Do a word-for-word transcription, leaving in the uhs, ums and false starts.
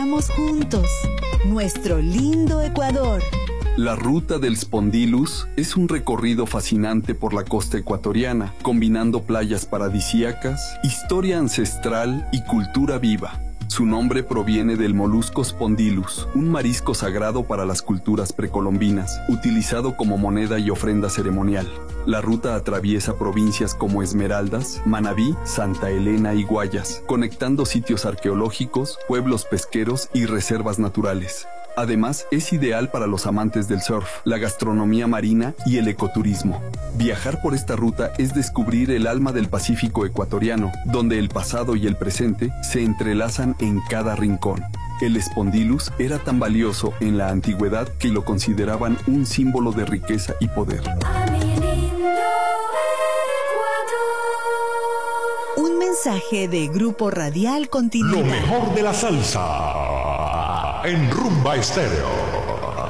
recorramos juntos nuestro lindo Ecuador. La Ruta del Spondylus es un recorrido fascinante por la costa ecuatoriana, combinando playas paradisíacas, historia ancestral y cultura viva. Su nombre proviene del molusco Spondylus, un marisco sagrado para las culturas precolombinas, utilizado como moneda y ofrenda ceremonial. La ruta atraviesa provincias como Esmeraldas, Manabí, Santa Elena y Guayas, conectando sitios arqueológicos, pueblos pesqueros y reservas naturales. Además, es ideal para los amantes del surf, la gastronomía marina y el ecoturismo. Viajar por esta ruta es descubrir el alma del Pacífico ecuatoriano, donde el pasado y el presente se entrelazan en cada rincón. El Spondylus era tan valioso en la antigüedad que lo consideraban un símbolo de riqueza y poder. Un mensaje de Grupo Radial Continuidad. Lo mejor de la salsa en Rumba Estéreo.